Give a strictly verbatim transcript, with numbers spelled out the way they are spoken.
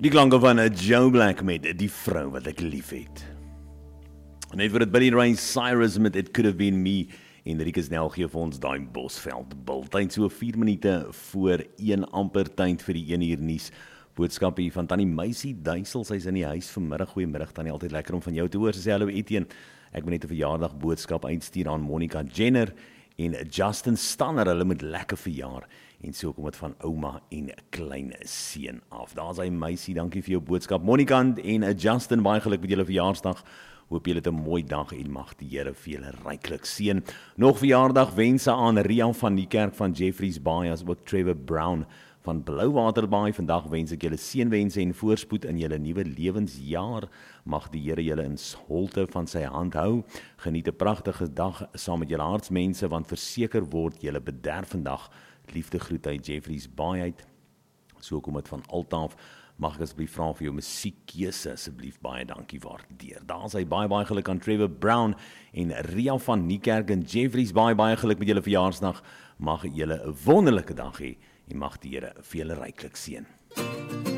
Die klanke van Joe Black met Die Vrou Wat Ek Liefhet. Net vir het Billy Ray Cyrus met It Could Have Been Me. En Rieke Snell gee vir ons daai Bosveld bultyd so vier minute voor een amper tyd vir die een uur nuus. Boodskap hier van Tannie Meisie Duisel, sy is in die huis vanmiddag. Goeiemiddag Tannie, altyd lekker om van jou te hoor. Sy sê hallo Etienne, ek moet net 'n verjaardag boodskap uitstuur aan Monica Jenner en Justin Stanner, hulle moet lekker verjaar. En so kom dit van ouma en klein seun af. Daar's hy Meisie, dankie vir jou boodskap. Monica en Justin, baie geluk met julle verjaarsdag. Hoop julle het 'n mooi dag en mag die Here vir julle ryklik seën. Nog verjaardag wense aan Rian van die kerk van Jeffreys Bay, as ook Trevor Brown van Blouwater Bay. Vandag wens ek julle seënwense en voorspoed in julle nuwe lewensjaar. Mag die Here julle in holte van sy hand hou. Geniet 'n pragtige dag saam met julle hartsmense, want verseker word julle bederf vandag. Liefde groet uit Jeffreys Bay uit. So kom dit van Altaaf. Mag ek asseblief vra vir jou musiekkeuse, asseblief baie dankie waardeer. Daar is hy baie baie geluk aan Trevor Brown en Ria van Niekerk en Jeffreys baie baie geluk met julle verjaarsdag. Mag julle 'n wonderlike dag hê en mag die Here vir julle ryklik seën.